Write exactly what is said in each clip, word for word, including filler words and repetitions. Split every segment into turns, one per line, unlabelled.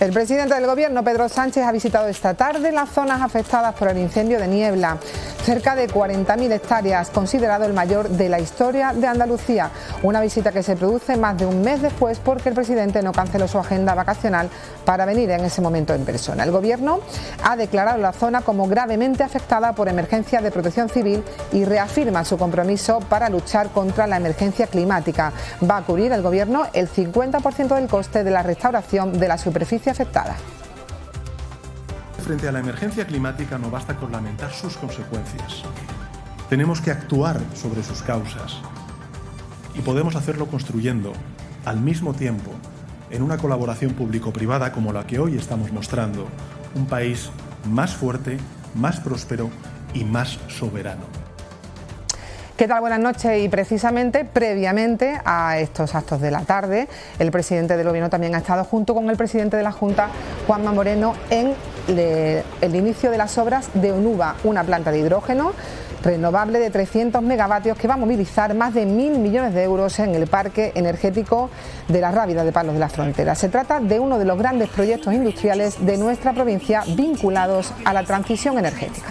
El presidente del Gobierno, Pedro Sánchez, ha visitado esta tarde las zonas afectadas por el incendio de Niebla. Cerca de cuarenta mil hectáreas, considerado el mayor de la historia de Andalucía. Una visita que se produce más de un mes después porque el presidente no canceló su agenda vacacional para venir en ese momento en persona. El Gobierno ha declarado la zona como gravemente afectada por emergencia de protección civil y reafirma su compromiso para luchar contra la emergencia climática. Va a cubrir el Gobierno el cincuenta por ciento del coste de la restauración de la superficie afectada.
Frente a la emergencia climática no basta con lamentar sus consecuencias. Tenemos que actuar sobre sus causas y podemos hacerlo construyendo, al mismo tiempo, en una colaboración público-privada como la que hoy estamos mostrando, un país más fuerte, más próspero y más soberano.
¿Qué tal? Buenas noches. Y precisamente previamente a estos actos de la tarde, el presidente del Gobierno también ha estado junto con el presidente de la Junta, Juanma Moreno, en el inicio de las obras de Onuba, una planta de hidrógeno renovable de trescientos megavatios que va a movilizar más de mil millones de euros en el parque energético de la Rábida de Palos de la Frontera. Se trata de uno de los grandes proyectos industriales de nuestra provincia vinculados a la transición energética.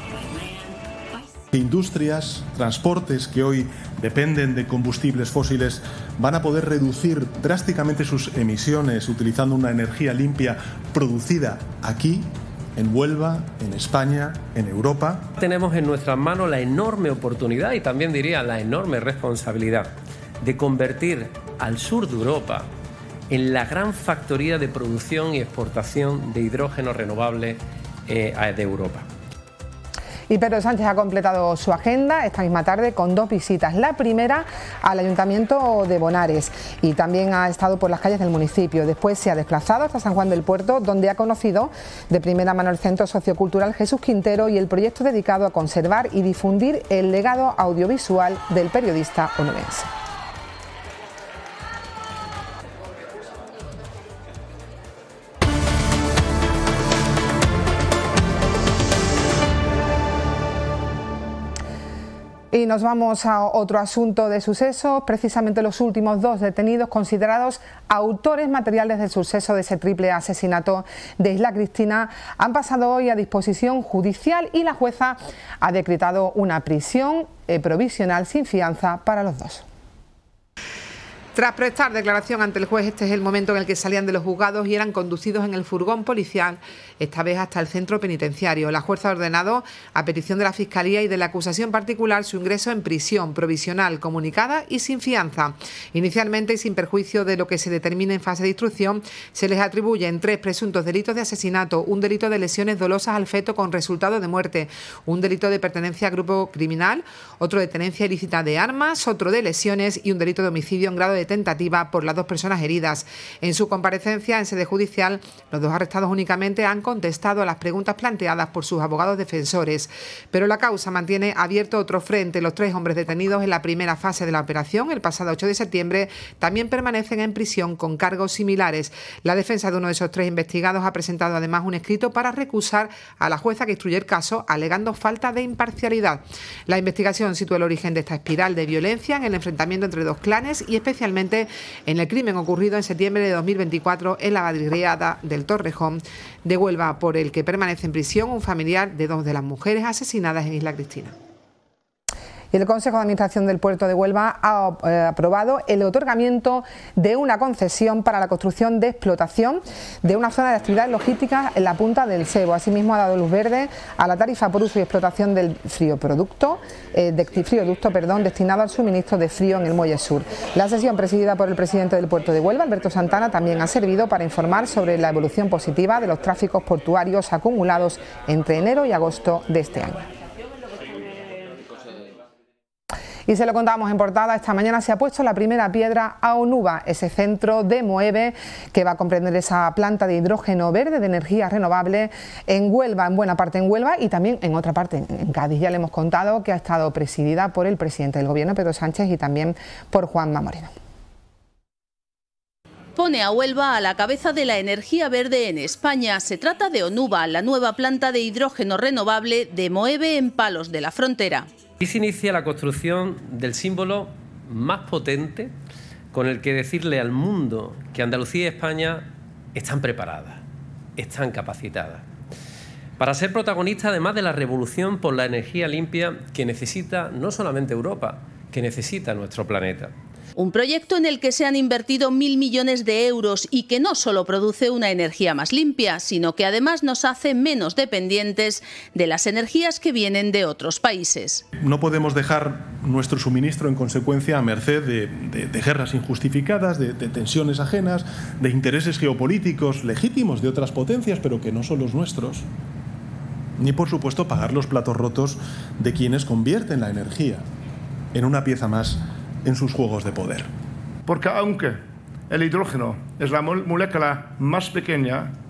Industrias, transportes que hoy dependen de combustibles fósiles van a poder reducir drásticamente sus emisiones utilizando una energía limpia producida aquí, en Huelva, en España, en Europa.
Tenemos en nuestras manos la enorme oportunidad y también diría la enorme responsabilidad de convertir al sur de Europa en la gran factoría de producción y exportación de hidrógeno renovable eh, de Europa.
Y Pedro Sánchez ha completado su agenda esta misma tarde con dos visitas. La primera al Ayuntamiento de Bonares y también ha estado por las calles del municipio. Después se ha desplazado hasta San Juan del Puerto, donde ha conocido de primera mano el Centro Sociocultural Jesús Quintero y el proyecto dedicado a conservar y difundir el legado audiovisual del periodista onubense. Y nos vamos a otro asunto de sucesos, precisamente los últimos dos detenidos considerados autores materiales del suceso de ese triple asesinato de Isla Cristina han pasado hoy a disposición judicial y la jueza ha decretado una prisión eh, provisional sin fianza para los dos. Tras prestar declaración ante el juez, este es el momento en el que salían de los juzgados y eran conducidos en el furgón policial, esta vez hasta el centro penitenciario. La jueza ha ordenado, a petición de la Fiscalía y de la acusación particular, su ingreso en prisión provisional, comunicada y sin fianza. Inicialmente, y sin perjuicio de lo que se determine en fase de instrucción, se les atribuyen tres presuntos delitos de asesinato, un delito de lesiones dolosas al feto con resultado de muerte, un delito de pertenencia a grupo criminal, otro de tenencia ilícita de armas, otro de lesiones y un delito de homicidio en grado de tentativa por las dos personas heridas. En su comparecencia en sede judicial, los dos arrestados únicamente han contestado a las preguntas planteadas por sus abogados defensores, pero la causa mantiene abierto otro frente. Los tres hombres detenidos en la primera fase de la operación, el pasado ocho de septiembre, también permanecen en prisión con cargos similares. La defensa de uno de esos tres investigados ha presentado además un escrito para recusar a la jueza que instruye el caso, alegando falta de imparcialidad. La investigación sitúa el origen de esta espiral de violencia en el enfrentamiento entre dos clanes y especialmente en el crimen ocurrido en septiembre de dos mil veinticuatro en la barriada del Torrejón de Huelva, por el que permanece en prisión un familiar de dos de las mujeres asesinadas en Isla Cristina. Y el Consejo de Administración del Puerto de Huelva ha eh, aprobado el otorgamiento de una concesión para la construcción de explotación de una zona de actividades logísticas en la punta del Sebo. Asimismo, ha dado luz verde a la tarifa por uso y explotación del frioproducto, eh, de frioducto perdón, destinado al suministro de frío en el Muelle Sur. La sesión, presidida por el presidente del Puerto de Huelva, Alberto Santana, también ha servido para informar sobre la evolución positiva de los tráficos portuarios acumulados entre enero y agosto de este año. Y se lo contábamos en portada, esta mañana se ha puesto la primera piedra a Onuba, ese centro de Moeve que va a comprender esa planta de hidrógeno verde de energía renovable en Huelva, en buena parte en Huelva y también en otra parte en Cádiz. Ya le hemos contado que ha estado presidida por el presidente del Gobierno, Pedro Sánchez, y también por Juanma Moreno.
Pone a Huelva a la cabeza de la energía verde en España. Se trata de Onuba, la nueva planta de hidrógeno renovable de Moeve en Palos de la Frontera.
Aquí se inicia la construcción del símbolo más potente con el que decirle al mundo que Andalucía y España están preparadas. están capacitadas para ser protagonistas, además de la revolución por la energía limpia que necesita no solamente Europa, que necesita nuestro planeta.
Un proyecto en el que se han invertido mil millones de euros y que no solo produce una energía más limpia, sino que además nos hace menos dependientes de las energías que vienen de otros países.
No podemos dejar nuestro suministro en consecuencia a merced de, de, de guerras injustificadas, de, de tensiones ajenas, de intereses geopolíticos legítimos de otras potencias, pero que no son los nuestros. Ni, por supuesto, pagar los platos rotos de quienes convierten la energía en una pieza más en sus juegos de poder.
Porque aunque el hidrógeno es la molécula más pequeña,